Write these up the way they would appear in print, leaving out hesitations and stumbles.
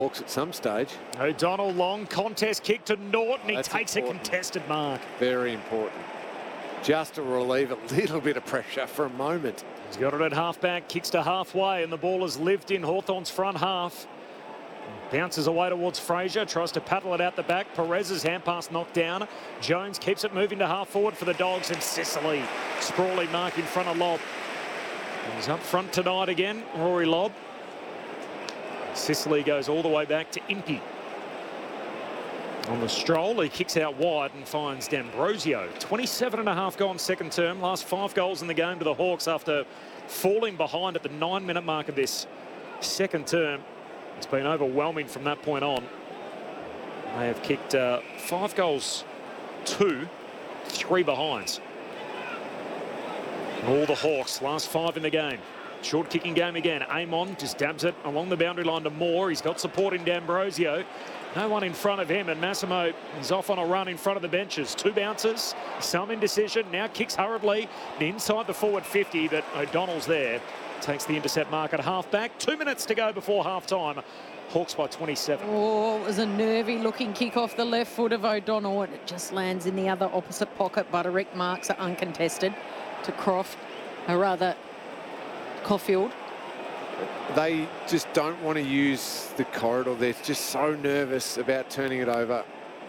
Hawks at some stage. O'Donnell, long contest kick to Norton. He takes important. a contested mark. Very important. Just to relieve a little bit of pressure for a moment. He's got it at half-back, kicks to halfway, and the ball is lived in Hawthorn's front half. Bounces away towards Fraser, tries to paddle it out the back. Perez's hand pass knocked down. Jones keeps it moving to half forward for the Dogs, and Sicily. Sprawley mark in front of Lobb. He's up front tonight again, Rory Lobb. Sicily goes all the way back to Impey. On the stroll, he kicks out wide and finds D'Ambrosio. 27.5 gone second term. Last 5 goals in the game to the Hawks after falling behind at the 9-minute mark of this second term. It's been overwhelming from that point on. They have kicked 5 goals, 2, 3 behinds. All the Hawks, last 5 in the game. Short kicking game again. Amon just dabs it along the boundary line to Moore. He's got support in D'Ambrosio. No one in front of him, and Massimo is off on a run in front of the benches. 2 bounces, some indecision. Now kicks hurriedly inside the forward 50, but O'Donnell's there. Takes the intercept mark at half-back. 2 minutes to go before half-time. Hawks by 27. Oh, it was a nervy-looking kick off the left foot of O'Donnell, and it just lands in the other opposite pocket. But direct marks are uncontested to Croft, or rather Caulfield. They just don't want to use the corridor. They're just so nervous about turning it over.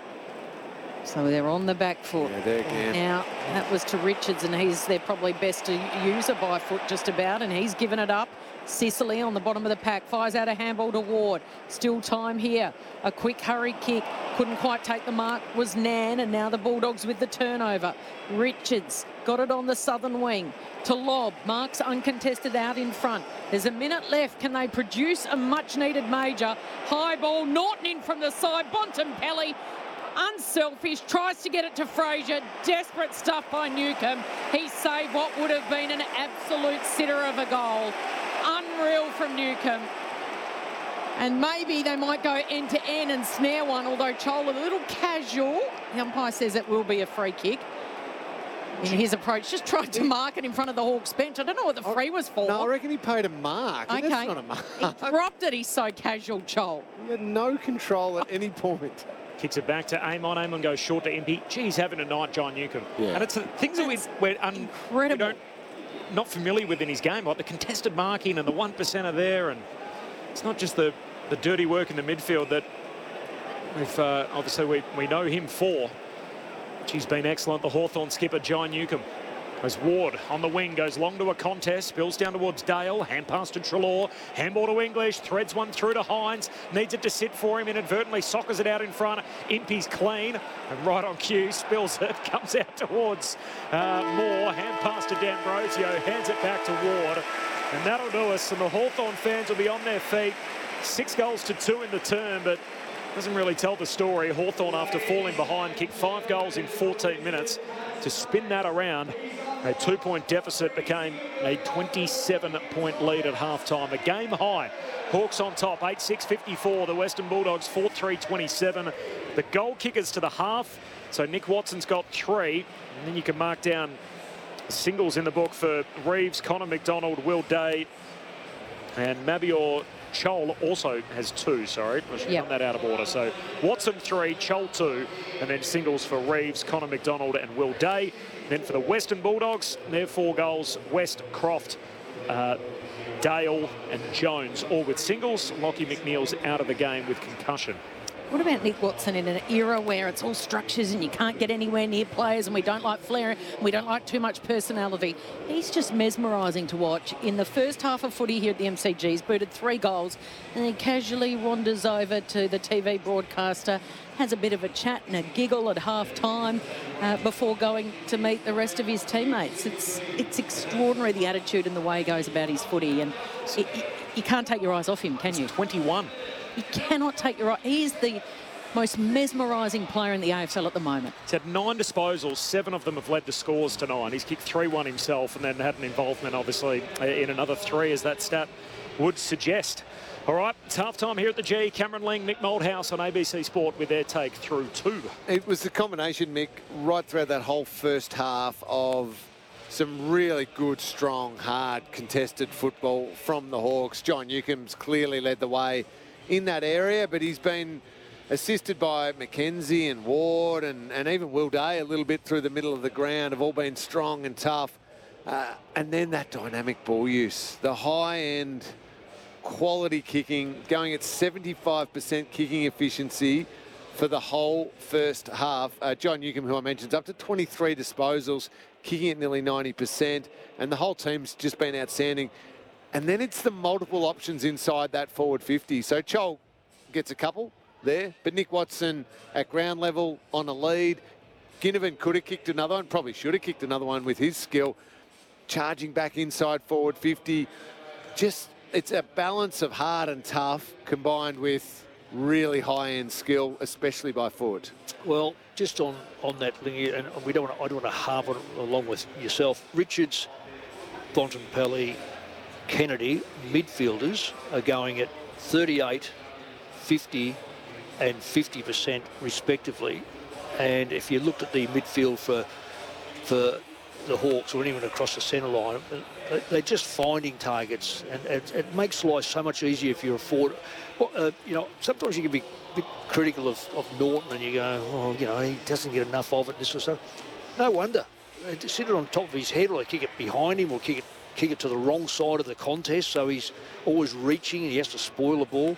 So they're on the back foot. Yeah, there again. Now, that was to Richards, and they're probably best to use a by foot just about, and he's given it up. Sicily on the bottom of the pack, fires out a handball to Ward. Still time here. A quick hurry kick. Couldn't quite take the mark, was Nan, and now the Bulldogs with the turnover. Richards got it on the southern wing to Lobb. Marks uncontested out in front. There's a minute left. Can they produce a much-needed major? High ball, Norton in from the side. Bontempelli, unselfish, tries to get it to Fraser. Desperate stuff by Newcombe. He saved what would have been an absolute sitter of a goal. Unreal from Newcombe. And maybe they might go end-to-end and snare one, although Chol a little casual. The umpire says it will be a free kick. In his approach, just tried to mark it in front of the Hawks bench. I don't know what the free was for. No, I reckon he paid a mark. Okay. That's not a mark. He dropped it. He's so casual, Chol. He had no control at any point. Kicks it back to Amon. Amon goes short to Impey. Geez, having a night, John Newcombe. Yeah. And it's the things that we're not familiar with in his game, like the contested marking and the 1%er there. And it's not just the dirty work in the midfield that we've obviously we know him for. He's been excellent. The Hawthorn skipper, John Newcombe. As Ward on the wing goes long to a contest, spills down towards Dale, hand pass to Treloar, handball to English, threads one through to Hines, needs it to sit for him inadvertently, soccers it out in front. Impey's clean and right on cue, spills it, comes out towards Moore, hand pass to D'Ambrosio, hands it back to Ward, and that'll do us. And the Hawthorn fans will be on their feet. 6 goals to 2 in the term, but doesn't really tell the story. Hawthorn, after falling behind, kicked 5 goals in 14 minutes to spin that around. A 2-point deficit became a 27-point lead at halftime. A game high. Hawks on top, 8-6-54. The Western Bulldogs 4-3-27. The goal kickers to the half. So Nick Watson's got 3. And then you can mark down singles in the book for Reeves, Connor McDonald, Will Day, and Mabior Chol also has 2, sorry. I should have done that out of order. So Watson 3, Chol 2, and then singles for Reeves, Connor McDonald and Will Day. Then for the Western Bulldogs, their 4 goals, West, Croft, Dale and Jones, all with singles. Lockie McNeil's out of the game with concussion. What about Nick Watson in an era where it's all structures and you can't get anywhere near players, and we don't like flair, and we don't like too much personality? He's just mesmerising to watch. In the first half of footy here at the MCG, he's booted 3 goals, and he casually wanders over to the TV broadcaster, has a bit of a chat and a giggle at half-time before going to meet the rest of his teammates. It's extraordinary, the attitude and the way he goes about his footy, and you can't take your eyes off him, can you? 21. You cannot take your eye. He's the most mesmerising player in the AFL at the moment. He's had 9 disposals, 7 of them have led to scores to 9. He's kicked 3-1 himself and then had an involvement, obviously, in another 3, as that stat would suggest. All right, it's half-time here at the G. Cameron Ling, Nick Moldhouse on ABC Sport with their take through 2. It was the combination, Mick, right throughout that whole first half of some really good, strong, hard, contested football from the Hawks. John Newcombe's clearly led the way in that area, but he's been assisted by Mackenzie and Ward and even Will Day a little bit through the middle of the ground, have all been strong and tough. And then that dynamic ball use, the high-end quality kicking, going at 75% kicking efficiency for the whole first half. John Newcombe, who I mentioned, is up to 23 disposals, kicking at nearly 90%, and the whole team's just been outstanding. And then it's the multiple options inside that forward 50. So Chol gets a couple there, but Nick Watson at ground level on a lead. Ginnivan could have kicked another one, probably should have kicked another one with his skill. Charging back inside forward 50. Just, it's a balance of hard and tough combined with really high-end skill, especially by foot. Well, just on that thing, and I don't want to harp on it along with yourself. Richards, Bontempelli, Kennedy, midfielders are going at 38, 50 and 50% respectively. And if you looked at the midfield for the Hawks or anyone across the centre line, they're just finding targets, and it makes life so much easier if you're a forward. You know, sometimes you can be a bit critical of Norton, and you go, oh, you know, he doesn't get enough of it, this or so. No wonder. They sit it on top of his head, or they kick it behind him, or kick it to the wrong side of the contest, so he's always reaching and he has to spoil the ball.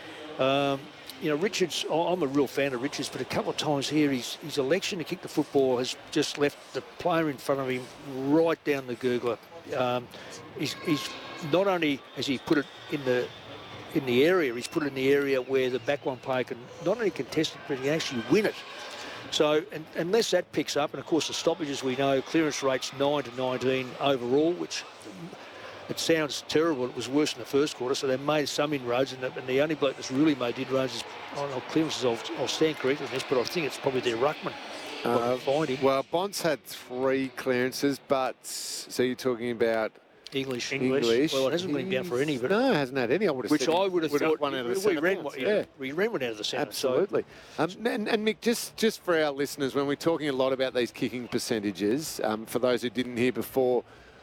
You know, Richards, I'm a real fan of Richards, but a couple of times here, his election to kick the football has just left the player in front of him right down the gurgler. He's not only has he put it in the area, he's put it in the area where the back one player can not only contest it, but he can actually win it. So, and unless that picks up, and of course the stoppages, we know clearance rates 9 to 19 overall, which it sounds terrible. It was worse in the first quarter, so they made some inroads, and the only bloke that's really made inroads is, clearances, I'll stand corrected on this, but I think it's probably their ruckman. Well, Bonds had 3 clearances, but so you're talking about English. Well, it hasn't been down for any, but no, it hasn't had any. I would have I would have thought one out of the centre. We ran one out of the centre. Absolutely. So. And Mick, just for our listeners, when we're talking a lot about these kicking percentages, for those who didn't hear before,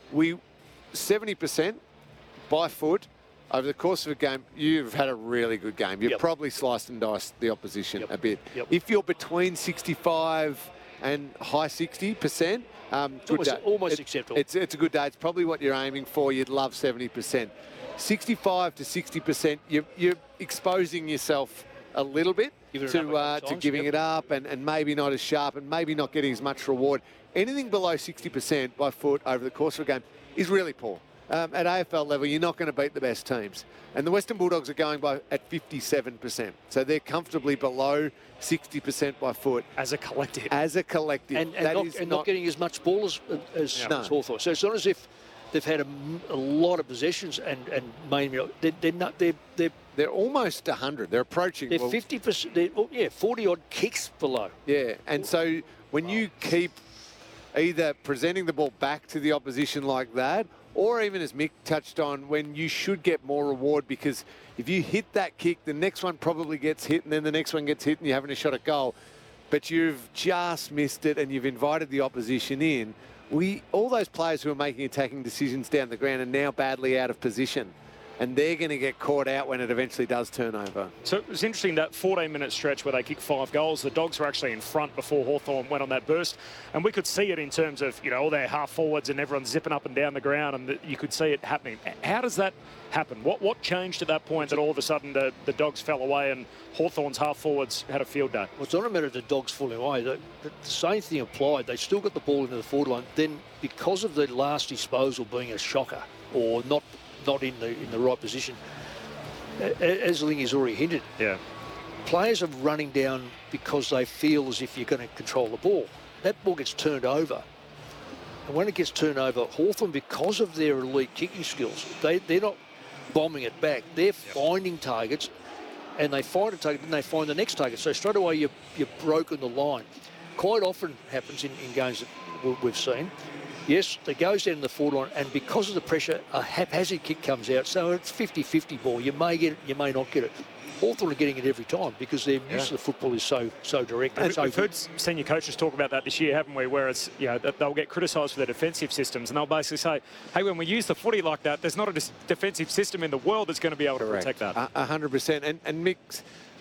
70% by foot over the course of a game. You've had a really good game. You've probably sliced and diced the opposition a bit. If you're between 65 and high 60%, almost acceptable. It's a good day. It's probably what you're aiming for. You'd love 70%. 65 to 60%, you're exposing yourself a little bit to giving it up and maybe not as sharp and maybe not getting as much reward. Anything below 60% by foot over the course of a game is really poor. At AFL level, you're not going to beat the best teams. And the Western Bulldogs are going at 57%. So they're comfortably below 60% by foot. As a collective. And not getting as much ball as Hawthorn. So it's not as if they've had a lot of possessions and mainly they're almost 100. They're approaching. They're 50%. 40 odd kicks below. Yeah, and so when you keep either presenting the ball back to the opposition like that, or even as Mick touched on, when you should get more reward, because if you hit that kick, the next one probably gets hit, and then the next one gets hit, and you're having a shot at goal. But you've just missed it, and you've invited the opposition in. All those players who are making attacking decisions down the ground are now badly out of position, and they're going to get caught out when it eventually does turn over. So it was interesting, that 14-minute stretch where they kicked 5 goals. The Dogs were actually in front before Hawthorn went on that burst. And we could see it in terms of, all their half forwards and everyone zipping up and down the ground, and you could see it happening. How does that happen? What changed at that point that all of a sudden the Dogs fell away and Hawthorn's half forwards had a field day? Well, it's not a matter of the Dogs falling away. The same thing applied. They still got the ball into the forward line. Then because of the last disposal being a shocker or not in the right position, as Lingy's already hinted, players are running down because they feel as if you're going to control the ball. That ball gets turned over. And when it gets turned over, Hawthorn, because of their elite kicking skills, they're not bombing it back. They're finding targets, and they find a target, and they find the next target. So straight away, you've broken the line. Quite often happens in games that we've seen. Yes, it goes down in the forward line, and because of the pressure, a haphazard kick comes out. So it's 50-50 ball. You may get it, you may not get it. Hawthorn are getting it every time because their use of the football is so direct. And so we've heard senior coaches talk about that this year, haven't we? Where it's, you know, they'll get criticised for their defensive systems, and they'll basically say, hey, when we use the footy like that, there's not a defensive system in the world that's going to be able to protect that. 100%. And Mick's